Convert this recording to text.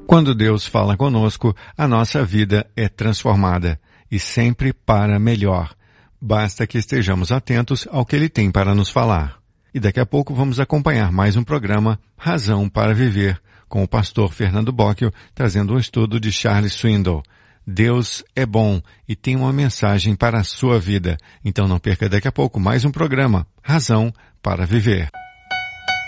Quando Deus fala conosco, a nossa vida é transformada, e sempre para melhor. Basta que estejamos atentos ao que Ele tem para nos falar. E daqui a pouco vamos acompanhar mais um programa, Razão para Viver, com o pastor Fernando Bocchio, trazendo um estudo de Charles Swindoll. Deus é bom e tem uma mensagem para a sua vida. Então não perca daqui a pouco mais um programa, Razão para Viver.